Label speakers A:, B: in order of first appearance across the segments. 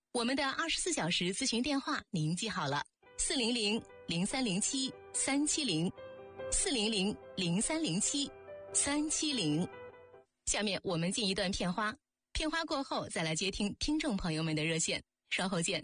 A: 我们的24小时咨询电话您记好了，400-0307-370，400-0307-370。下面我们进一段片花，片花过后再来接听听众朋友们的热线，稍后见。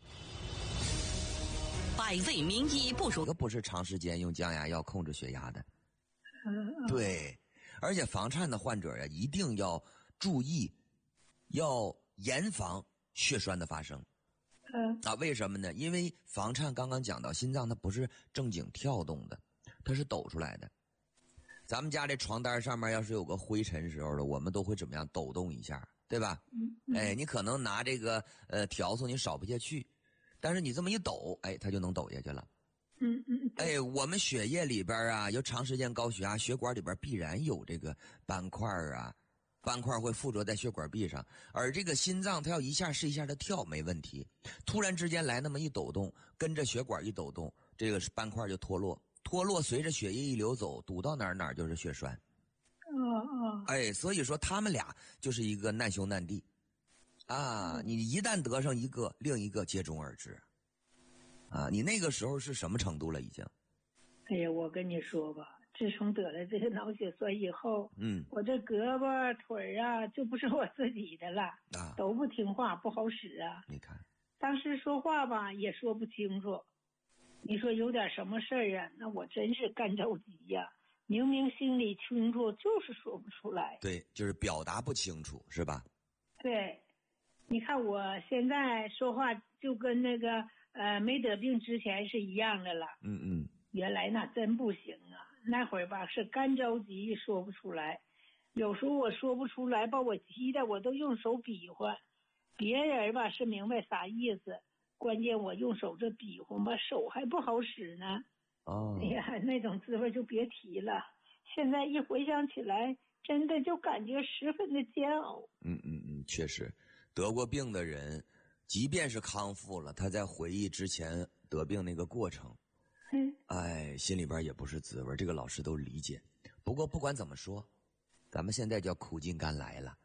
B: 百味名医不说，
C: 不是长时间用降压药控制血压的。对，而且房颤的患者呀，一定要注意，要严防血栓的发生。为什么呢？因为房颤刚刚讲到，心脏它不是正经跳动的，它是抖出来的。咱们家这床单上面要是有个灰尘时候的，我们都会怎么样抖动一下，对吧？你可能拿这个笤帚你扫不下去，但是你这么一抖，它就能抖下去了。我们血液里边啊，有长时间高血压，血管里边必然有这个斑块啊，斑块会附着在血管壁上，而这个心脏它要一下是一下的跳没问题，突然之间来那么一抖动，跟着血管一抖动，这个斑块就脱落，随着血液一流走，堵到哪儿就是血栓。所以说他们俩就是一个难兄难弟啊！你一旦得上一个，另一个接踵而至啊！你那个时候是什么程度了已经？
D: 我跟你说吧，自从得了这个脑血栓以后，我这胳膊腿啊就不是我自己的了，都不听话，不好使啊。
C: 你看，
D: 当时说话吧也说不清楚，你说有点什么事儿啊，那我真是干着急呀。明明心里清楚，就是说不出来。
C: 对，就是表达不清楚，是吧？
D: 对，你看我现在说话就跟那个没得病之前是一样的了。原来那真不行啊，那会儿吧是干着急说不出来，有时候我说不出来，把我急的我都用手比划，别人吧是明白啥意思，关键我用手这比划吧，手还不好使呢。那种滋味就别提了，现在一回想起来，真的就感觉十分的煎熬。
C: 确实，得过病的人，即便是康复了，他在回忆之前得病那个过程，心里边也不是滋味，这个老师都理解。不过不管怎么说，咱们现在叫苦尽甘来了。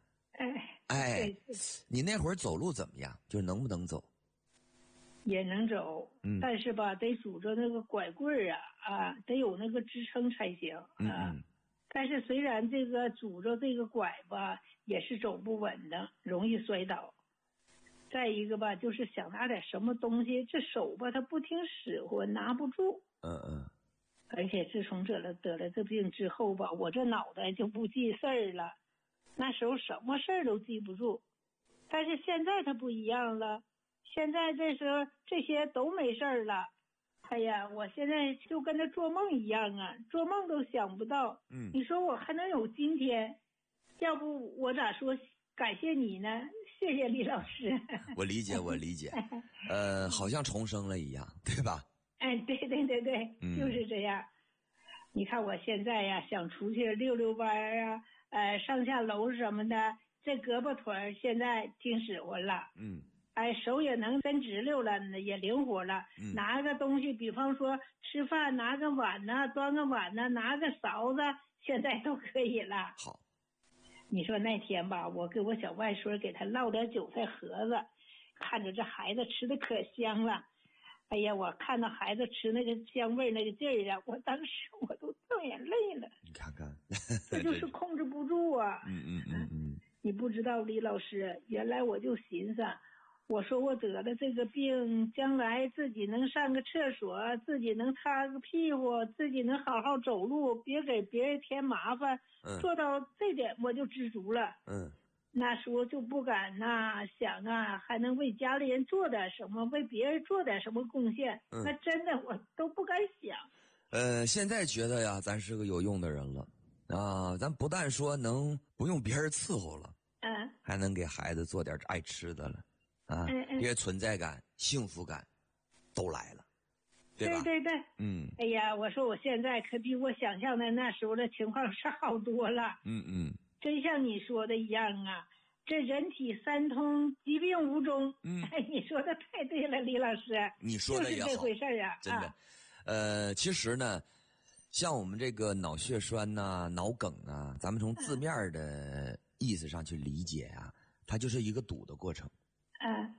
C: 你那会儿走路怎么样？就是能不能走？
D: 也能走，但是吧，得拄着那个拐棍儿得有那个支撑才行但是虽然这个拄着这个拐吧，也是走不稳的，容易摔倒。再一个吧，就是想拿点什么东西，这手吧，它不听使唤，拿不住。而且自从得了这病之后吧，我这脑袋就不记事儿了，那时候什么事儿都记不住。但是现在它不一样了。现在这时候这些都没事儿了，我现在就跟那做梦一样啊，做梦都想不到。你说我还能有今天，要不我咋说感谢你呢？谢谢李老师。
C: 我理解，好像重生了一样，对吧？
D: 对，就是这样。你看我现在呀，想出去溜溜弯啊，上下楼什么的，这胳膊腿现在听使唤了。手也能伸直溜了，也灵活了。拿个东西，比方说吃饭拿个碗呐，端个碗呐，拿个勺子，现在都可以了。
C: 好，
D: 你说那天吧，我给我小外孙给他烙点韭菜盒子，看着这孩子吃的可香了。我看到孩子吃那个香味那个劲儿啊，我当时我都掉眼泪了。
C: 你看看，
D: 这就是控制不住啊。你不知道李老师，原来我就寻思。我说我得了这个病，将来自己能上个厕所，自己能擦个屁股，自己能好好走路，别给别人添麻烦，做到这点我就知足了。那时候就不敢想还能为家里人做点什么，为别人做点什么贡献。那真的我都不敢想。
C: 现在觉得呀，咱是个有用的人了啊！咱不但说能不用别人伺候了，还能给孩子做点爱吃的了。这些存在感、幸福感都来了，对吧？
D: 对。我说我现在可比我想象的那时候的情况是好多了。真像你说的一样啊，这人体三通，疾病无终。你说的太对了，李老师。
C: 你说的也好，
D: 就是这回事啊，
C: 真的。其实呢，像我们这个脑血栓脑梗咱们从字面的意思上去理解它就是一个堵的过程。